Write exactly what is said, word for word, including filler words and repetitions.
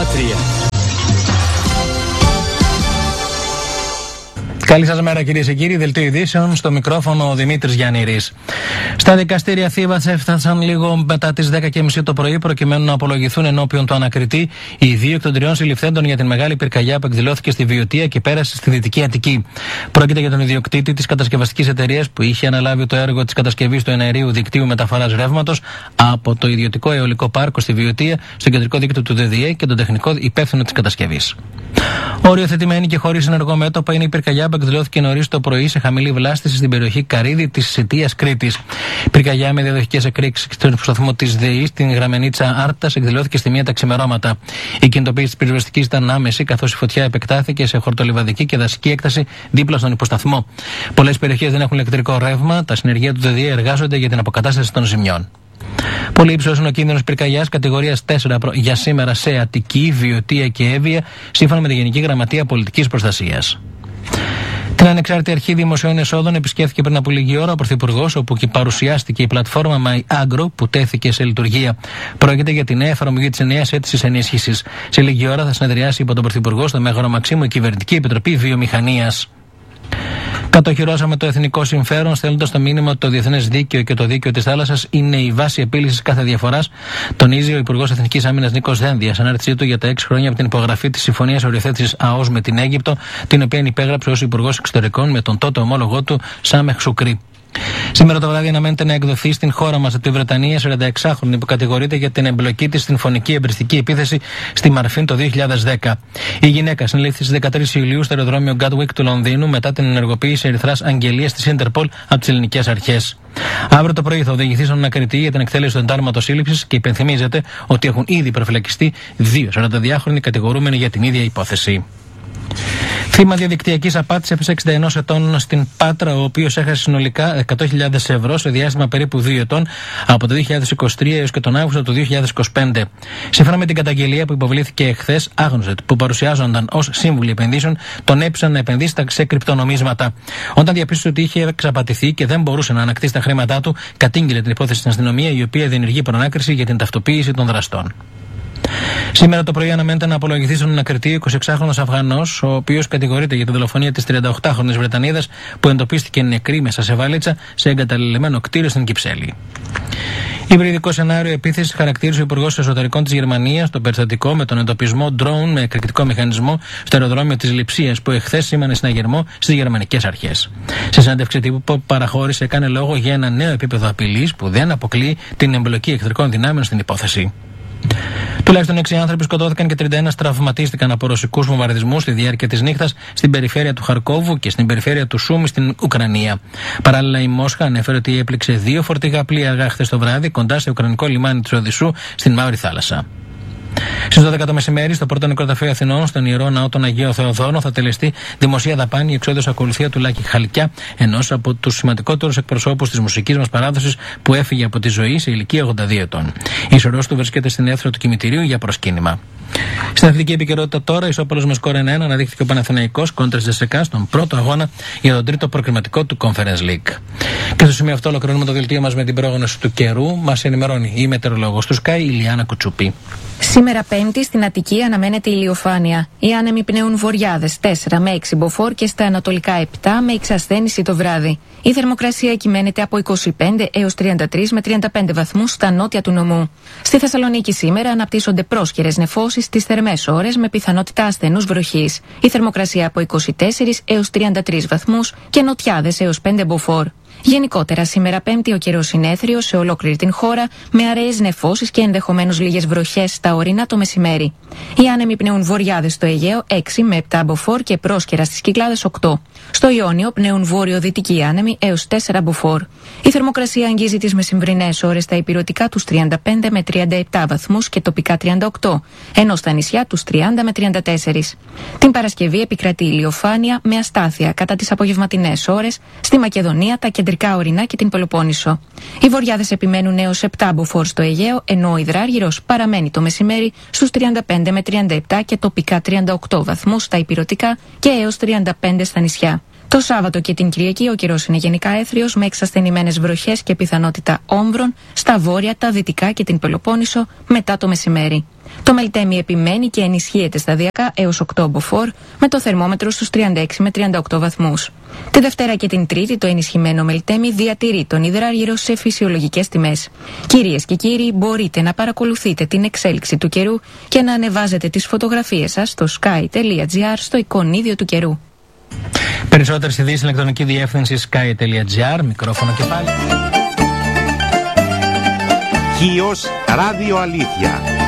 Πάτρια. Καλή σας μέρα, κυρίες και κύριοι. Δελτίο ειδήσεων, στο μικρόφωνο ο Δημήτρης Γιαννήρης. Στα δικαστήρια Θήβας έφτασαν λίγο μετά τις δέκα και μισή το πρωί, προκειμένου να απολογηθούν ενώπιον του ανακριτή οι δύο εκ των τριών συλληφθέντων για την μεγάλη πυρκαγιά που εκδηλώθηκε στη Βιωτία και πέρασε στη Δυτική Αττική. Πρόκειται για τον ιδιοκτήτη της κατασκευαστικής εταιρείας που είχε αναλάβει το έργο της κατασκευής του εναερίου δικτύου μεταφοράς ρεύματος από το ιδιωτικό αιωλικό πάρκο στη Βιωτία στο κεντρικό δίκτυο του ΔΔΕ και τον τεχνικό υπεύθυνο της κατασκευής. Οριοθετημένη και χωρίς ενεργό μέτωπα είναι η πυρκαγιά που εκδηλώθηκε νωρίς το πρωί σε χαμηλή βλάστηση στην περιοχή Καρύδη της Σιτίας Κρήτης. Πυρκαγιά με διαδοχικές εκρήξεις στον σταθμό της ΔΕΗ στην Γραμμενίτσα Άρτας εκδηλώθηκε στη μία τα ξημερώματα. Η κινητοποίηση της πυροσβεστικής ήταν άμεση, καθώς η φωτιά επεκτάθηκε σε χορτολιβαδική και δασική έκταση δίπλα στον υποσταθμό. Πολλές περιοχές δεν έχουν ηλεκτρικό ρεύμα. Τα συνεργεία του ΔΔΕ εργάζονται για την αποκατάσταση των ζημιών. Πολύ υψηλός είναι ο κίνδυνος πυρκαγιάς κατηγορίας τέσσερα για σήμερα σε Αττική, Βιωτία και Εύβοια, σύμφωνα με τη Γενική Γραμματεία Πολιτικής Προστασίας. Την Ανεξάρτητη Αρχή Δημοσίων Εσόδων επισκέφθηκε πριν από λίγη ώρα ο Πρωθυπουργός, όπου και παρουσιάστηκε η πλατφόρμα MyAgro που τέθηκε σε λειτουργία. Πρόκειται για τη νέα εφαρμογή της νέας αίτησης ενίσχυσης. Σε λίγη ώρα θα συνεδριάσει υπό τον Πρωθυπουργό στο Μέγαρο Μαξίμου η Κυβερνητική Επιτροπή Βιομηχανίας. Κατοχυρώσαμε το εθνικό συμφέρον, στέλνοντας το μήνυμα ότι το διεθνές δίκαιο και το δίκαιο της θάλασσας είναι η βάση επίλυσης κάθε διαφοράς, τονίζει ο Υπουργός Εθνικής Άμυνας Νίκος Δένδιας, ανάρτησή του για τα έξι χρόνια από την υπογραφή της Συμφωνίας Οριοθέτησης ΑΟΣ με την Αίγυπτο, την οποία υπέγραψε ως Υπουργός Εξωτερικών με τον τότε ομόλογό του Σάμεχ Σουκρί. Σήμερα το βράδυ αναμένεται να εκδοθεί στην χώρα μας από τη Βρετανία σαρανταεξάχρονη που κατηγορείται για την εμπλοκή της στην φωνική εμπριστική επίθεση στη Μαρφίν το δύο χιλιάδες δέκα. Η γυναίκα συνελήφθη στις δεκατρείς Ιουλίου στο αεροδρόμιο Gatwick του Λονδίνου μετά την ενεργοποίηση ερυθράς αγγελίας της Interpol από τις ελληνικές αρχές. Αύριο το πρωί θα οδηγηθεί στον ανακριτή για την εκτέλεση του εντάλματος σύλληψης και υπενθυμίζεται ότι έχουν ήδη προφυλακιστεί δύο σαρανταδυάχρονοι κατηγορούμενοι για την ίδια υπόθεση. Θύμα διαδικτυακής απάτης έπεσε εξήντα ενός ετών στην Πάτρα, ο οποίος έχασε συνολικά εκατό χιλιάδες ευρώ σε διάστημα περίπου δύο ετών από το δύο χιλιάδες είκοσι τρία έως και τον Αύγουστο του δύο χιλιάδες είκοσι πέντε. Σύμφωνα με την καταγγελία που υποβλήθηκε εχθές, άγνωστοι που παρουσιάζονταν ως σύμβουλοι επενδύσεων τον έπεισαν να επενδύσει σε κρυπτονομίσματα. Όταν διαπίστωσε ότι είχε εξαπατηθεί και δεν μπορούσε να ανακτήσει τα χρήματά του, κατήγγειλε την υπόθεση στην αστυνομία, η οποία διενεργεί προανάκριση για την ταυτοποίηση των δραστών. Σήμερα το πρωί αναμένεται να απολογηθεί στον ανακριτή εικοσιεξάχρονος Αφγανός, ο οποίος κατηγορείται για τη δολοφονία της τριανταοκτάχρονης Βρετανίδας που εντοπίστηκε νεκρή μέσα σε βαλίτσα σε εγκαταλελειμμένο κτίριο στην Κυψέλη. Υβριδικό σενάριο επίθεσης χαρακτήρισε ο Υπουργός Εσωτερικών της Γερμανίας το περιστατικό με τον εντοπισμό drone με εκρηκτικό μηχανισμό στο αεροδρόμιο της Λειψίας που εχθές σήμανε συναγερμό στις γερμανικές αρχές. Σε συνέντευξη τύπου που παραχώρησε, έκανε λόγο για ένα νέο επίπεδο απειλής που δεν αποκλείει την εμπλοκή εχθρικών δυνάμεων στην υπόθεση. Τουλάχιστον έξι άνθρωποι σκοτώθηκαν και τριάντα ένα τραυματίστηκαν από ρωσικούς βομβαρδισμούς στη διάρκεια της νύχτας στην περιφέρεια του Χαρκόβου και στην περιφέρεια του Σούμι στην Ουκρανία. Παράλληλα, η Μόσχα ανέφερε ότι έπληξε δύο φορτηγά πλοία χθες το βράδυ κοντά στο ουκρανικό λιμάνι της Οδυσσού στην Μαύρη Θάλασσα. Στις δώδεκα το μεσημέρι, στο πρώτο νεκροταφείο Αθηνών, στον ιερό ναό των Αγίων Θεοδόρων, θα τελεστεί δημοσία δαπάνη εξόδος ακολουθία του Λάκη Χαλκιά, ενός από τους σημαντικότερους εκπροσώπους της μουσικής μας παράδοσης που έφυγε από τη ζωή σε ηλικία ογδόντα δύο ετών. Η σωρός του βρίσκεται στην αίθουσα του κημητηρίου για προσκύνημα. Στην αθλητική επικαιρότητα τώρα, ισόπαλος με σκορ ένα ένα αναδείχθηκε ο Παναθηναϊκός κόντρα στη ΣΕΚΑ στον πρώτο αγώνα για τον τρίτο προκριματικό του Conference League. Και στο σημείο αυτό ολοκληρώνουμε το δελτίο μας με την πρόγνωση του καιρού. Μας ενημερώνει η μετεωρολόγος του Sky, η Λιάννα Κουτσουπή. Σήμερα Πέμπτη στην Αττική αναμένεται ηλιοφάνεια. Οι άνεμοι πνέουν βορειάδες τέσσερα με έξι μποφόρ και στα ανατολικά επτά με εξασθένηση το βράδυ. Η θερμοκρασία κυμαίνεται από είκοσι πέντε έως τριάντα τρεις με τριάντα πέντε βαθμούς στα νότια του νομού. Στη Θεσσαλονίκη σήμερα αναπτύσσονται πρόσχερες νεφώσεις στις θερμές ώρες με πιθανότητα ασθενούς βροχής. Η θερμοκρασία από είκοσι τέσσερα έως τριάντα τρεις βαθμούς και νοτιάδες έως πέντε μποφόρ. Γενικότερα, σήμερα Πέμπτη ο καιρός είναι έθριος σε ολόκληρη την χώρα, με αραιές νεφώσεις και ενδεχομένως λίγες βροχές στα ορεινά το μεσημέρι. Οι άνεμοι πνέουν βορειάδες στο Αιγαίο έξι με επτά μποφόρ και πρόσκαιρα στις Κυκλάδες οκτώ. Στο Ιόνιο πνέουν βόρειο-δυτικοί άνεμοι έως τέσσερα μποφόρ. Η θερμοκρασία αγγίζει τις μεσημβρινές ώρες στα ηπειρωτικά τους τριάντα πέντε με τριάντα επτά βαθμούς και τοπικά τριάντα οκτώ, ενώ στα νησιά τους τριάντα με τριάντα τέσσερα. Την Παρασκευή επικρατεί ηλιοφάνεια με αστάθεια κατά τις απογευματινές ώρες στη Μακεδονία, τα κεντρικά ορεινά και την Πελοπόννησο. Οι βορειάδες επιμένουν έως επτά μποφόρ στο Αιγαίο, ενώ ο υδράργυρος παραμένει το μεσημέρι στους τριάντα πέντε με τριάντα επτά και τοπικά τριάντα οκτώ βαθμούς στα ηπειρωτικά και έως τριάντα πέντε στα νησιά. Το Σάββατο και την Κυριακή ο καιρός είναι γενικά έθριος με εξασθενημένες βροχές και πιθανότητα όμβρων στα βόρεια, τα δυτικά και την Πελοπόννησο μετά το μεσημέρι. Το Μελτέμι επιμένει και ενισχύεται σταδιακά έως οκτώ μποφόρ με το θερμόμετρο στους τριάντα έξι με τριάντα οκτώ βαθμούς. Τη Δευτέρα και την Τρίτη το ενισχυμένο Μελτέμι διατηρεί τον υδράργυρο σε φυσιολογικές τιμές. Κυρίες και κύριοι, μπορείτε να παρακολουθείτε την εξέλιξη του καιρού και να ανεβάζετε τις φωτογραφίες σας στο sky τελεία gr στο εικονίδιο του καιρού. Περισσότερες ειδήσεις ηλεκτρονική διεύθυνση sky τελεία gr, μικρόφωνο και πάλι. Χίος Ράδιο Αλήθεια.